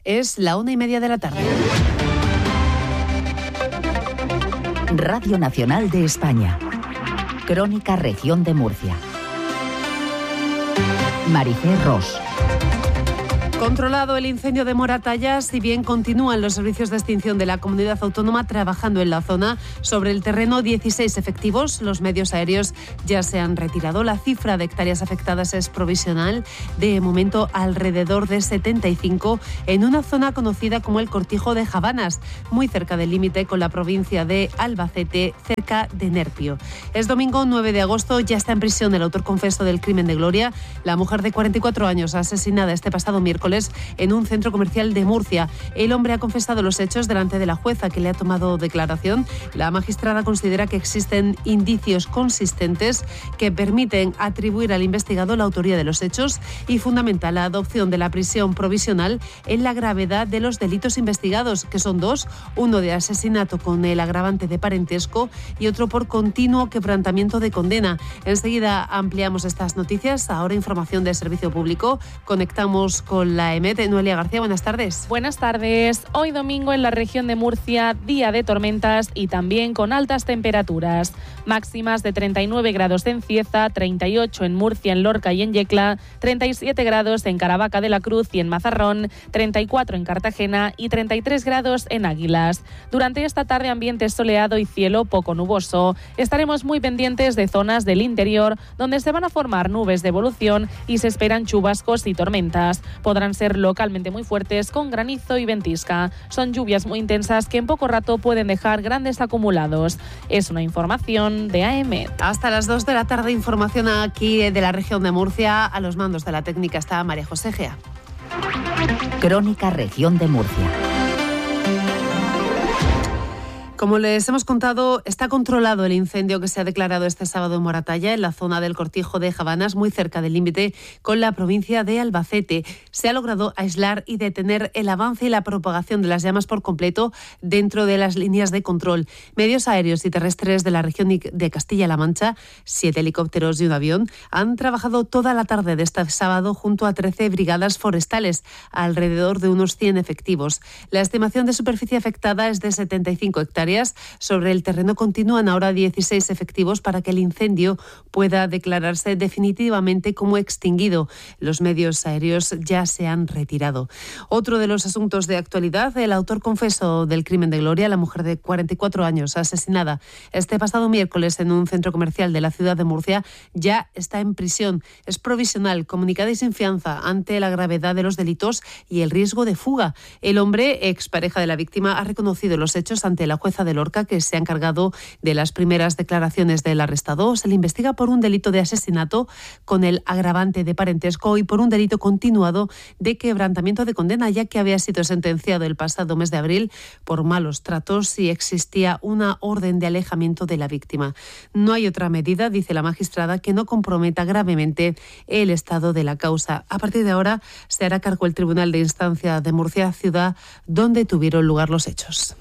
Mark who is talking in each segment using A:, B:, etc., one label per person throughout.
A: Es la 1:30 de la tarde.
B: Radio Nacional de España. Crónica Región de Murcia. Maricé Ros.
A: Controlado el incendio de Moratalla, si bien continúan los servicios de extinción de la comunidad autónoma trabajando en la zona, sobre el terreno 16 efectivos, los medios aéreos ya se han retirado. La cifra de hectáreas afectadas es provisional, de momento alrededor de 75, en una zona conocida como el Cortijo de Javanas, muy cerca del límite con la provincia de Albacete, cerca de Nerpio. Es domingo 9 de agosto, ya está en prisión el autor confeso del crimen de Gloria, la mujer de 44 años asesinada este pasado miércoles en un centro comercial de Murcia. El hombre ha confesado los hechos delante de la jueza que le ha tomado declaración. La magistrada considera que existen indicios consistentes que permiten atribuir al investigado la autoría de los hechos y fundamenta la adopción de la prisión provisional en la gravedad de los delitos investigados, que son dos, uno de asesinato con el agravante de parentesco y otro por continuo quebrantamiento de condena. Enseguida ampliamos estas noticias. Ahora información del servicio público. Conectamos con la EMET. Noelia García, buenas tardes.
C: Buenas tardes. Hoy domingo en la región de Murcia, día de tormentas y también con altas temperaturas. Máximas de 39 grados en Cieza, 38 en Murcia, en Lorca y en Yecla, 37 grados en Caravaca de la Cruz y en Mazarrón, 34 en Cartagena y 33 grados en Águilas. Durante esta tarde ambiente soleado y cielo poco nuboso. Estaremos muy pendientes de zonas del interior donde se van a formar nubes de evolución y se esperan chubascos y tormentas. Podrán ser localmente muy fuertes con granizo y ventisca. Son lluvias muy intensas que en poco rato pueden dejar grandes acumulados. Es una información de AEMET.
A: Hasta las 2 de la tarde, información aquí de la región de Murcia. A los mandos de la técnica está María José Gea.
B: Crónica Región de Murcia.
A: Como les hemos contado, está controlado el incendio que se ha declarado este sábado en Moratalla, en la zona del Cortijo de Javanas, muy cerca del límite con la provincia de Albacete. Se ha logrado aislar y detener el avance y la propagación de las llamas por completo dentro de las líneas de control. Medios aéreos y terrestres de la región de Castilla-La Mancha, 7 helicópteros y un avión, han trabajado toda la tarde de este sábado junto a 13 brigadas forestales, alrededor de unos 100 efectivos. La estimación de superficie afectada es de 75 hectáreas. Sobre el terreno continúan ahora 16 efectivos para que el incendio pueda declararse definitivamente como extinguido. Los medios aéreos ya se han retirado. Otro de los asuntos de actualidad, el autor confeso del crimen de Gloria, la mujer de 44 años asesinada este pasado miércoles en un centro comercial de la ciudad de Murcia, ya está en prisión. Es provisional, comunicada y sin fianza ante la gravedad de los delitos y el riesgo de fuga. El hombre, expareja de la víctima, ha reconocido los hechos ante la jueza de Lorca, que se ha encargado de las primeras declaraciones del arrestado. Se le investiga por un delito de asesinato con el agravante de parentesco y por un delito continuado de quebrantamiento de condena, ya que había sido sentenciado el pasado mes de abril por malos tratos y existía una orden de alejamiento de la víctima. No hay otra medida, dice la magistrada, que no comprometa gravemente el estado de la causa. A partir de ahora se hará cargo el Tribunal de Instancia de Murcia, ciudad donde tuvieron lugar los hechos.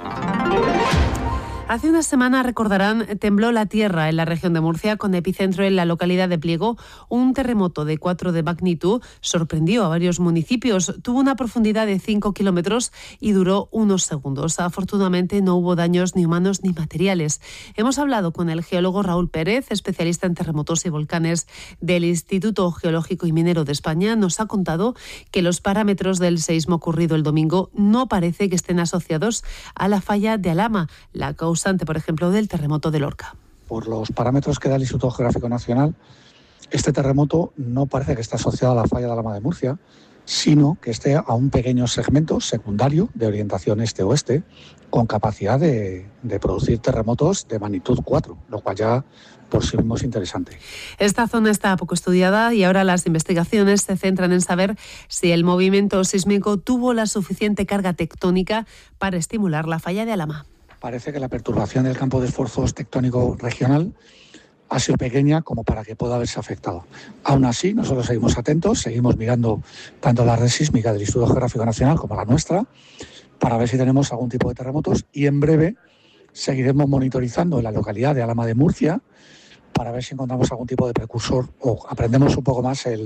A: Hace una semana, recordarán, tembló la tierra en la región de Murcia con epicentro en la localidad de Pliego. Un terremoto de 4 de magnitud sorprendió a varios municipios. Tuvo una profundidad de 5 kilómetros y duró unos segundos. Afortunadamente no hubo daños ni humanos ni materiales. Hemos hablado con el geólogo Raúl Pérez, especialista en terremotos y volcanes del Instituto Geológico y Minero de España. Nos ha contado que los parámetros del seísmo ocurrido el domingo no parece que estén asociados a la falla de Alhama, la causante, por ejemplo, del terremoto de Lorca.
D: Por los parámetros que da el Instituto Geográfico Nacional, este terremoto no parece que esté asociado a la falla de Alhama de Murcia, sino que esté a un pequeño segmento secundario de orientación este-oeste con capacidad de producir terremotos de magnitud 4, lo cual ya por sí mismo es interesante.
A: Esta zona está poco estudiada y ahora las investigaciones se centran en saber si el movimiento sísmico tuvo la suficiente carga tectónica para estimular la falla de Alhama.
D: Parece que la perturbación del campo de esfuerzos tectónico regional ha sido pequeña como para que pueda haberse afectado. Aún así, nosotros seguimos atentos, seguimos mirando tanto la red sísmica del Instituto Geográfico Nacional como la nuestra para ver si tenemos algún tipo de terremotos y en breve seguiremos monitorizando en la localidad de Alhama de Murcia para ver si encontramos algún tipo de precursor o aprendemos un poco más el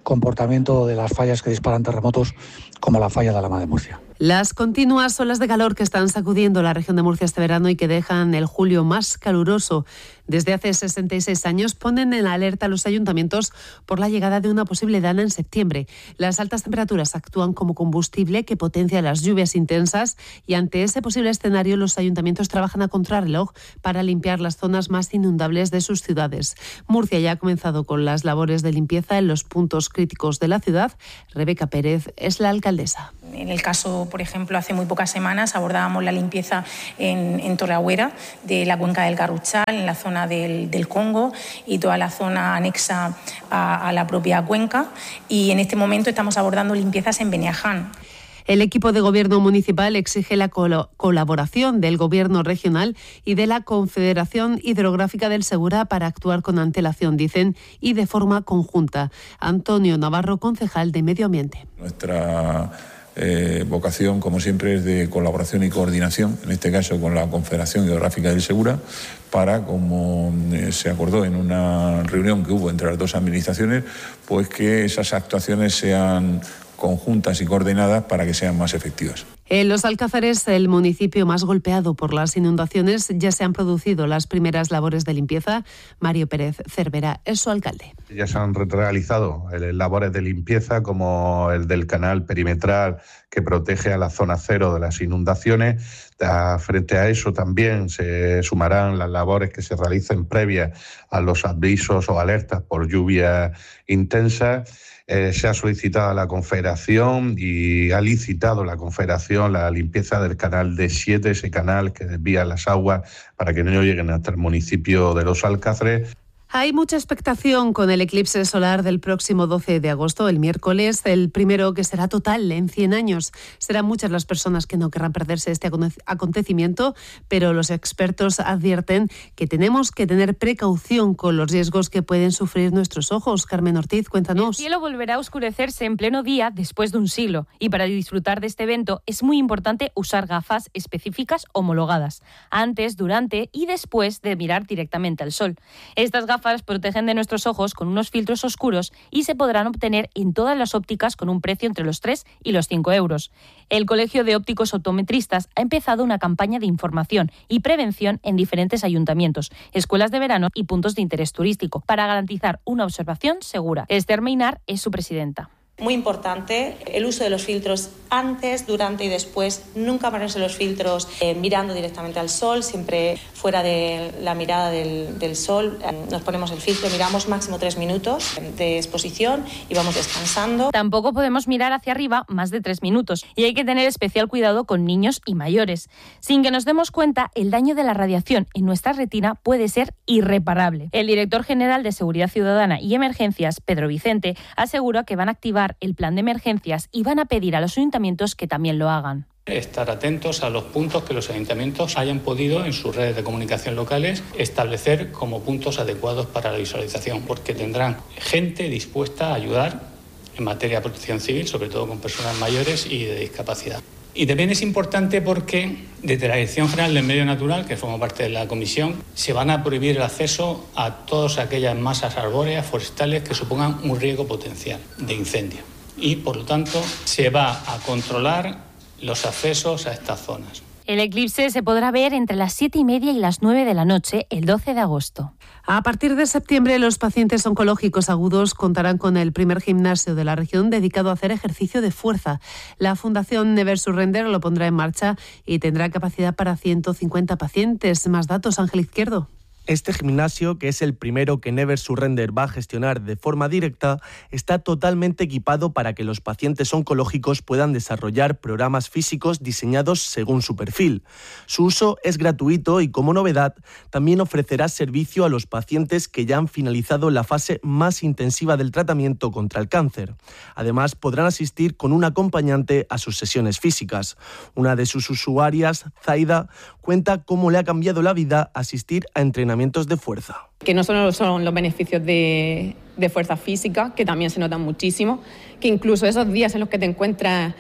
D: comportamiento de las fallas que disparan terremotos, como la falla de Alhama de Murcia.
A: Las continuas olas de calor que están sacudiendo la región de Murcia este verano y que dejan el julio más caluroso desde hace 66 años ponen en alerta a los ayuntamientos por la llegada de una posible dana en septiembre. Las altas temperaturas actúan como combustible que potencia las lluvias intensas y ante ese posible escenario los ayuntamientos trabajan a contrarreloj para limpiar las zonas más inundables de sus ciudades. Murcia ya ha comenzado con las labores de limpieza en los puntos críticos de la ciudad. Rebeca Pérez es la alcaldesa.
E: En el caso, por ejemplo, hace muy pocas semanas abordábamos la limpieza en Torreagüera, de la cuenca del Garruchal, en la zona del Congo y toda la zona anexa a la propia cuenca. Y en este momento estamos abordando limpiezas en Beniaján.
A: El equipo de gobierno municipal exige la colaboración del gobierno regional y de la Confederación Hidrográfica del Segura para actuar con antelación, dicen, y de forma conjunta. Antonio Navarro, concejal de Medio Ambiente.
F: Nuestra vocación, como siempre, es de colaboración y coordinación, en este caso con la Confederación Hidrográfica del Segura, para, como se acordó en una reunión que hubo entre las dos administraciones, pues que esas actuaciones sean conjuntas y coordinadas para que sean más efectivas.
A: En Los Alcázares, el municipio más golpeado por las inundaciones, ya se han producido las primeras labores de limpieza. Mario Pérez Cervera es su alcalde.
G: Ya se han realizado labores de limpieza como el del canal perimetral que protege a la zona cero de las inundaciones. Frente a eso también se sumarán las labores que se realicen previas a los avisos o alertas por lluvia intensa. Se ha solicitado a la Confederación y ha licitado la Confederación la limpieza del canal D7, ese canal que desvía las aguas para que no lleguen hasta el municipio de Los Alcázares.
A: Hay mucha expectación con el eclipse solar del próximo 12 de agosto, el miércoles, el primero que será total en 100 años. Serán muchas las personas que no querrán perderse este acontecimiento, pero los expertos advierten que tenemos que tener precaución con los riesgos que pueden sufrir nuestros ojos. Carmen Ortiz, cuéntanos.
H: El cielo volverá a oscurecerse en pleno día después de un siglo y para disfrutar de este evento es muy importante usar gafas específicas homologadas, antes, durante y después de mirar directamente al sol. Estas gafas protegen de nuestros ojos con unos filtros oscuros y se podrán obtener en todas las ópticas con un precio entre los 3 y los 5 euros. El Colegio de Ópticos Optometristas ha empezado una campaña de información y prevención en diferentes ayuntamientos, escuelas de verano y puntos de interés turístico para garantizar una observación segura. Esther Meinar es su presidenta.
E: Muy importante el uso de los filtros antes, durante y después. Nunca ponerse los filtros mirando directamente al sol, siempre fuera de la mirada del sol. Nos ponemos el filtro, miramos máximo 3 minutos de exposición y vamos descansando.
H: Tampoco podemos mirar hacia arriba más de 3 minutos y hay que tener especial cuidado con niños y mayores. Sin que nos demos cuenta, el daño de la radiación en nuestra retina puede ser irreparable. El director general de Seguridad Ciudadana y Emergencias, Pedro Vicente, asegura que van a activar el plan de emergencias y van a pedir a los ayuntamientos que también lo hagan.
I: Estar atentos a los puntos que los ayuntamientos hayan podido en sus redes de comunicación locales establecer como puntos adecuados para la visualización, porque tendrán gente dispuesta a ayudar en materia de protección civil, sobre todo con personas mayores y de discapacidad. Y también es importante porque desde la Dirección General del Medio Natural, que forma parte de la Comisión, se van a prohibir el acceso a todas aquellas masas arbóreas, forestales que supongan un riesgo potencial de incendio. Y, por lo tanto, se va a controlar los accesos a estas zonas.
H: El eclipse se podrá ver entre las 7:30 y las 9 de la noche, el 12 de agosto.
A: A partir de septiembre, los pacientes oncológicos agudos contarán con el primer gimnasio de la región dedicado a hacer ejercicio de fuerza. La Fundación Never Surrender lo pondrá en marcha y tendrá capacidad para 150 pacientes. Más datos, Ángel Izquierdo.
J: Este gimnasio, que es el primero que Never Surrender va a gestionar de forma directa, está totalmente equipado para que los pacientes oncológicos puedan desarrollar programas físicos diseñados según su perfil. Su uso es gratuito y, como novedad, también ofrecerá servicio a los pacientes que ya han finalizado la fase más intensiva del tratamiento contra el cáncer. Además, podrán asistir con un acompañante a sus sesiones físicas. Una de sus usuarias, Zaida, cuenta cómo le ha cambiado la vida asistir a entrenamientos de fuerza.
K: Que no solo son los beneficios de fuerza física, que también se notan muchísimo, que incluso esos días en los que te encuentras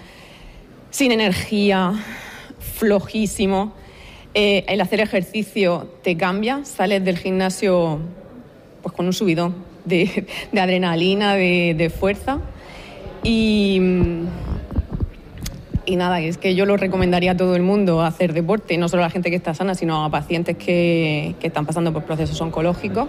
K: sin energía, flojísimo, el hacer ejercicio te cambia, sales del gimnasio pues con un subidón. de adrenalina, de fuerza. Y nada, es que yo lo recomendaría a todo el mundo hacer deporte, no solo a la gente que está sana, sino a pacientes que están pasando por procesos oncológicos,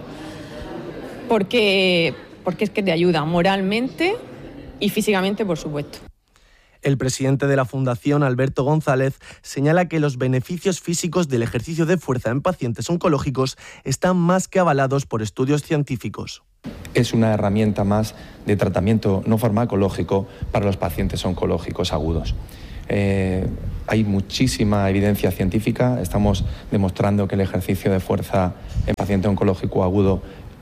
K: porque es que te ayuda moralmente y físicamente, por supuesto.
J: El presidente de la Fundación, Alberto González, señala que los beneficios físicos del ejercicio de fuerza en pacientes oncológicos están más que avalados por estudios científicos.
L: Es una herramienta más de tratamiento no farmacológico para los pacientes oncológicos agudos. Hay muchísima evidencia científica, estamos demostrando que el ejercicio de fuerza en paciente oncológico agudo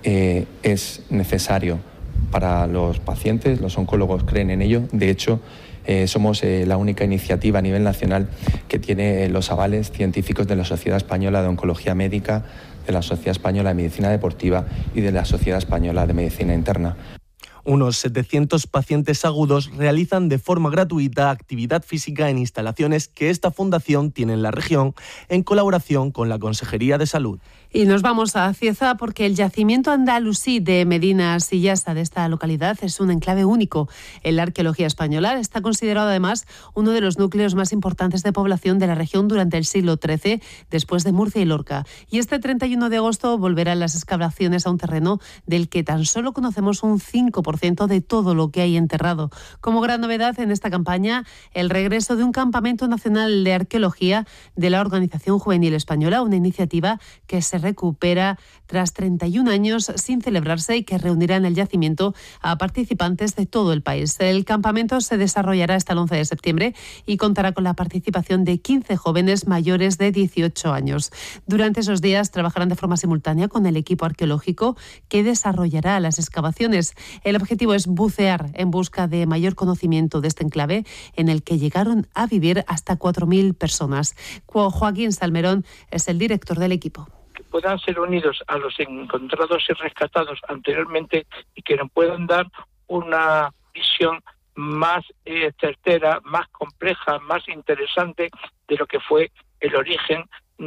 L: es necesario para los pacientes, los oncólogos creen en ello. De hecho, somos la única iniciativa a nivel nacional que tiene los avales científicos de la Sociedad Española de Oncología Médica, de la Sociedad Española de Medicina Deportiva y de la Sociedad Española de Medicina Interna.
J: Unos 700 pacientes agudos realizan de forma gratuita actividad física en instalaciones que esta fundación tiene en la región en colaboración con la Consejería de Salud.
A: Y nos vamos a Cieza porque el yacimiento andalusí de Medina Sillasa de esta localidad es un enclave único en la arqueología española. Está considerado además uno de los núcleos más importantes de población de la región durante el siglo XIII, después de Murcia y Lorca. Y este 31 de agosto volverán las excavaciones a un terreno del que tan solo conocemos un 5% de todo lo que hay enterrado. Como gran novedad en esta campaña, el regreso de un campamento nacional de arqueología de la Organización Juvenil Española, una iniciativa que se recupera tras 31 años sin celebrarse y que reunirá en el yacimiento a participantes de todo el país. El campamento se desarrollará hasta el 11 de septiembre y contará con la participación de 15 jóvenes mayores de 18 años. Durante esos días trabajarán de forma simultánea con el equipo arqueológico que desarrollará las excavaciones. El objetivo es bucear en busca de mayor conocimiento de este enclave en el que llegaron a vivir hasta 4.000 personas. Joaquín Salmerón es el director del equipo.
M: Que puedan ser unidos a los encontrados y rescatados anteriormente y que nos puedan dar una visión más certera, más compleja, más interesante de lo que fue el origen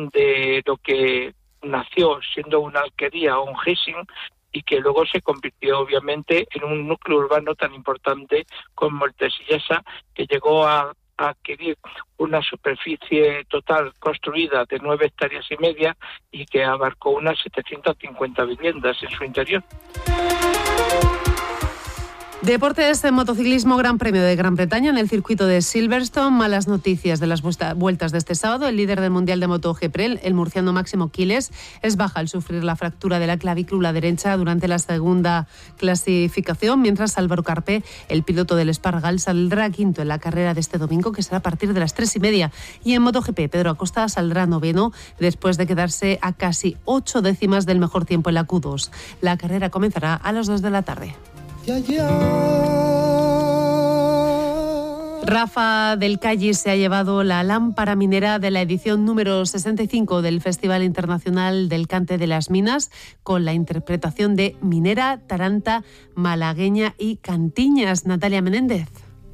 M: de lo que nació siendo una alquería o un Hissing y que luego se convirtió obviamente en un núcleo urbano tan importante como el de Sillasa, que llegó a adquirir una superficie total construida de 9,5 hectáreas y que abarcó unas 750 viviendas en su interior.
A: Deportes en motociclismo, Gran Premio de Gran Bretaña en el circuito de Silverstone. Malas noticias de las vueltas de este sábado. El líder del Mundial de MotoGP, el murciano Máximo Quiles, es baja al sufrir la fractura de la clavícula derecha durante la segunda clasificación, mientras Álvaro Carpe, el piloto del Espargal, saldrá quinto en la carrera de este domingo, que será a partir de las 3:30. Y en MotoGP, Pedro Acosta saldrá noveno después de quedarse a casi 8 décimas del mejor tiempo en la Q2. La carrera comenzará a las 2 de la tarde. Rafa del Calle se ha llevado la lámpara minera de la edición número 65 del Festival Internacional del Cante de las Minas, con la interpretación de Minera, Taranta, Malagueña y Cantiñas. Natalia Menéndez.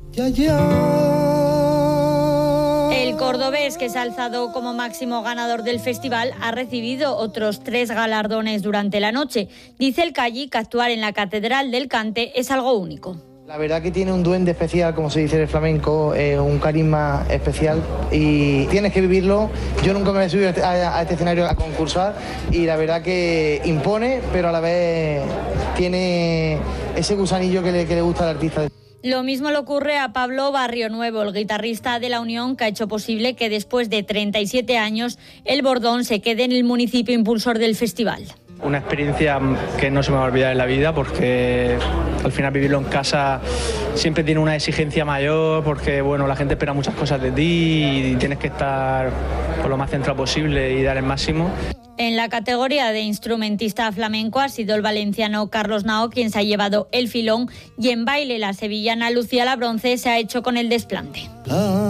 N: El cordobés, que se ha alzado como máximo ganador del festival, ha recibido otros 3 galardones durante la noche. Dice el Calle que actuar en la Catedral del Cante es algo único.
O: La verdad que tiene un duende especial, como se dice en el flamenco, un carisma especial y tienes que vivirlo. Yo nunca me he subido a este escenario a concursar y la verdad que impone, pero a la vez tiene ese gusanillo que le gusta al artista.
N: Lo mismo le ocurre a Pablo Barrionuevo, el guitarrista de La Unión, que ha hecho posible que después de 37 años el Bordón se quede en el municipio impulsor del festival.
P: Una experiencia que no se me va a olvidar en la vida, porque al final vivirlo en casa siempre tiene una exigencia mayor, porque bueno, la gente espera muchas cosas de ti y tienes que estar lo más centrado posible y dar el máximo.
N: En la categoría de instrumentista flamenco ha sido el valenciano Carlos Nao quien se ha llevado el filón, y en baile la sevillana Lucía Labronce se ha hecho con el desplante.